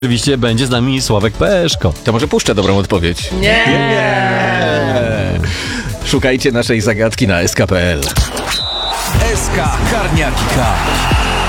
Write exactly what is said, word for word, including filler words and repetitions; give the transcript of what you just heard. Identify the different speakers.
Speaker 1: Oczywiście będzie z nami Sławek Peszko.
Speaker 2: To może puszczę dobrą odpowiedź.
Speaker 3: Nie!
Speaker 2: Nie! Szukajcie naszej zagadki na S K kropka P L.
Speaker 4: S K Karniaki K.